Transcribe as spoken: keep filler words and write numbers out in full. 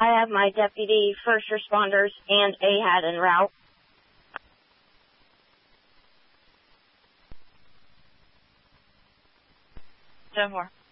I have my deputy, first responders, and A H A D en route. ten four.